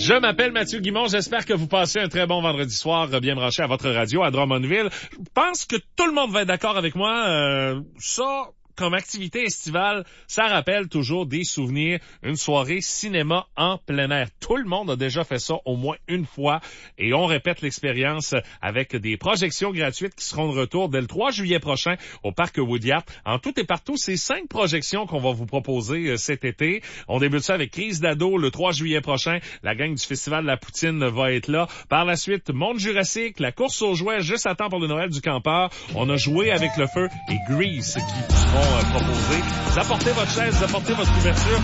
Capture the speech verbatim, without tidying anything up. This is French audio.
Je m'appelle Mathieu Guimond, j'espère que vous passez un très bon vendredi soir bien branché à votre radio à Drummondville. Je pense que tout le monde va être d'accord avec moi, euh, ça... Comme activité estivale, ça rappelle toujours des souvenirs, une soirée cinéma en plein air. Tout le monde a déjà fait ça au moins une fois et on répète l'expérience avec des projections gratuites qui seront de retour dès le trois juillet prochain au parc Woodyard. En tout et partout, c'est cinq projections qu'on va vous proposer euh, cet été. On débute ça avec Crise d'ado le trois juillet prochain. La gang du Festival de la Poutine va être là. Par la suite, Monde Jurassique, la course aux jouets juste à temps pour le Noël du campeur. On a joué avec le feu et Grease qui seront euh, proposés. Vous apportez votre chaise, vous apportez votre couverture.